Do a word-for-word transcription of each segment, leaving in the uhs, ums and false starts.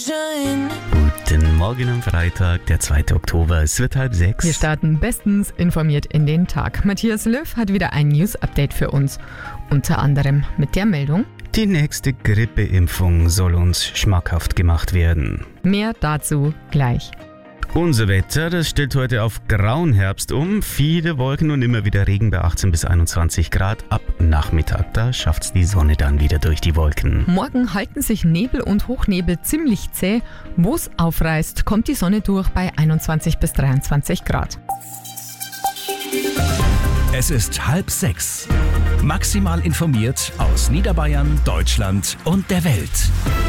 Guten Morgen am Freitag, der zweite Oktober. Es wird halb sechs. Wir starten bestens informiert in den Tag. Matthias Löw hat wieder ein News-Update für uns. Unter anderem mit der Meldung: Die nächste Grippeimpfung soll uns schmackhaft gemacht werden. Mehr dazu gleich. Unser Wetter, das stellt heute auf grauen Herbst um. Viele Wolken und immer wieder Regen bei achtzehn bis einundzwanzig Grad. Ab Nachmittag, da schafft's die Sonne dann wieder durch die Wolken. Morgen halten sich Nebel und Hochnebel ziemlich zäh. Wo's aufreißt, kommt die Sonne durch bei einundzwanzig bis dreiundzwanzig Grad. Es ist halb sechs. Maximal informiert aus Niederbayern, Deutschland und der Welt.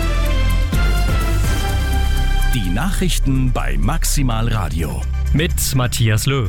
Die Nachrichten bei Maximal Radio. Mit Matthias Löw.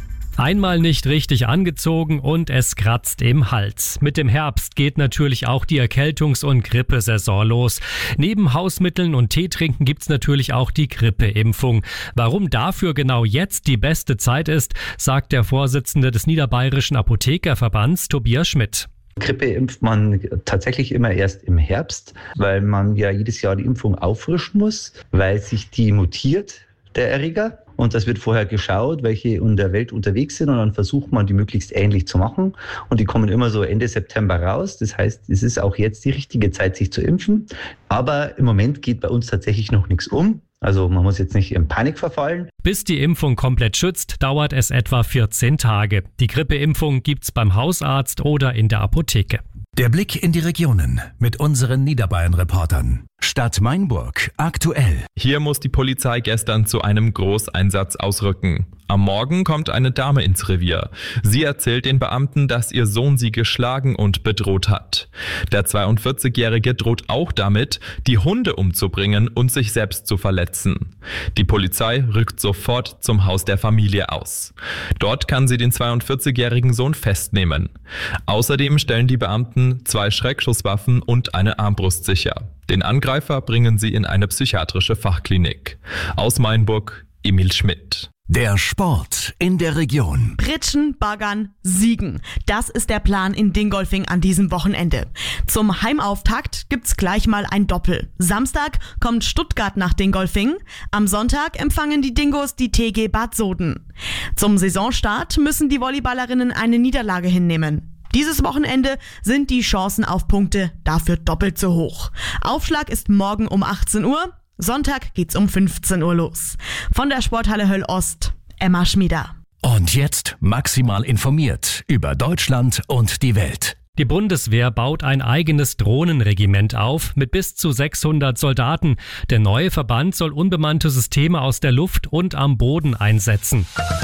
Einmal nicht richtig angezogen und es kratzt im Hals. Mit dem Herbst geht natürlich auch die Erkältungs- und Grippesaison los. Neben Hausmitteln und Teetrinken gibt's natürlich auch die Grippeimpfung. Warum dafür genau jetzt die beste Zeit ist, sagt der Vorsitzende des Niederbayerischen Apothekerverbands, Tobias Schmidt. Grippe impft man tatsächlich immer erst im Herbst, weil man ja jedes Jahr die Impfung auffrischen muss, weil sich die mutiert, der Erreger. Und das wird vorher geschaut, welche in der Welt unterwegs sind, und dann versucht man, die möglichst ähnlich zu machen. Und die kommen immer so Ende September raus. Das heißt, es ist auch jetzt die richtige Zeit, sich zu impfen. Aber im Moment geht bei uns tatsächlich noch nichts um. Also man muss jetzt nicht in Panik verfallen. Bis die Impfung komplett schützt, dauert es etwa vierzehn Tage. Die Grippeimpfung gibt's beim Hausarzt oder in der Apotheke. Der Blick in die Regionen mit unseren Niederbayern-Reportern. Stadt Mainburg aktuell. Hier muss die Polizei gestern zu einem Großeinsatz ausrücken. Am Morgen kommt eine Dame ins Revier. Sie erzählt den Beamten, dass ihr Sohn sie geschlagen und bedroht hat. Der zweiundvierzigjährige droht auch damit, die Hunde umzubringen und sich selbst zu verletzen. Die Polizei rückt sofort zum Haus der Familie aus. Dort kann sie den zweiundvierzigjährigen Sohn festnehmen. Außerdem stellen die Beamten zwei Schreckschusswaffen und eine Armbrust sicher. Den Angreifer bringen sie in eine psychiatrische Fachklinik. Aus Mainburg, Emil Schmidt. Der Sport in der Region. Pritschen, baggern, siegen. Das ist der Plan in Dingolfing an diesem Wochenende. Zum Heimauftakt gibt's gleich mal ein Doppel. Samstag kommt Stuttgart nach Dingolfing. Am Sonntag empfangen die Dingos die T G Bad Soden. Zum Saisonstart müssen die Volleyballerinnen eine Niederlage hinnehmen. Dieses Wochenende sind die Chancen auf Punkte dafür doppelt so hoch. Aufschlag ist morgen um achtzehn Uhr. Sonntag geht's um fünfzehn Uhr los. Von der Sporthalle Höll Ost, Emma Schmieder. Und jetzt maximal informiert über Deutschland und die Welt. Die Bundeswehr baut ein eigenes Drohnenregiment auf mit bis zu sechshundert Soldaten. Der neue Verband soll unbemannte Systeme aus der Luft und am Boden einsetzen.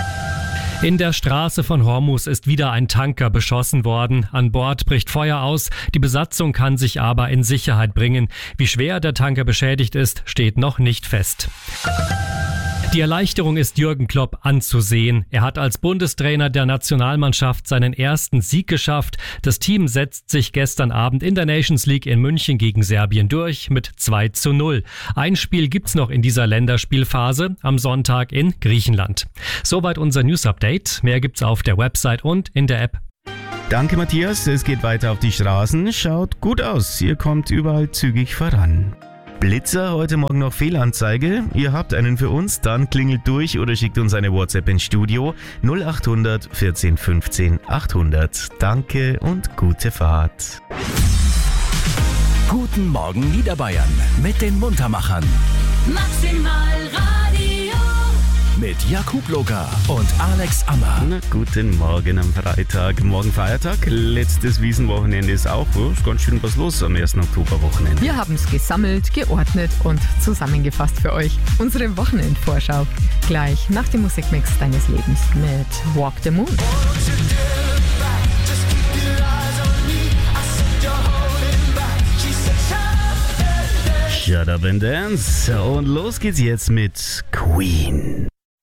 In der Straße von Hormuz ist wieder ein Tanker beschossen worden. An Bord bricht Feuer aus. Die Besatzung kann sich aber in Sicherheit bringen. Wie schwer der Tanker beschädigt ist, steht noch nicht fest. Die Erleichterung ist Jürgen Klopp anzusehen. Er hat als Bundestrainer der Nationalmannschaft seinen ersten Sieg geschafft. Das Team setzt sich gestern Abend in der Nations League in München gegen Serbien durch mit zwei zu null. Ein Spiel gibt's noch in dieser Länderspielphase, am Sonntag in Griechenland. Soweit unser News-Update. Mehr gibt's auf der Website und in der App. Danke Matthias, es geht weiter auf die Straßen. Schaut gut aus, ihr kommt überall zügig voran. Blitzer, heute Morgen noch Fehlanzeige. Ihr habt einen für uns, dann klingelt durch oder schickt uns eine WhatsApp ins Studio null acht hundert vierzehn fünfzehn achthundert. Danke und gute Fahrt. Guten Morgen Niederbayern mit den Muntermachern. Maximal Radio. Mit Jakub Locker und Alex Ammer. Na, guten Morgen am Freitag. Morgen Feiertag. Letztes Wiesenwochenende ist auch. Oh, ist ganz schön was los am ersten Oktoberwochenende. Wir haben es gesammelt, geordnet und zusammengefasst für euch. Unsere Wochenendvorschau. Gleich nach dem Musikmix deines Lebens mit Walk the Moon. Shut up and dance. Und los geht's jetzt mit Queen.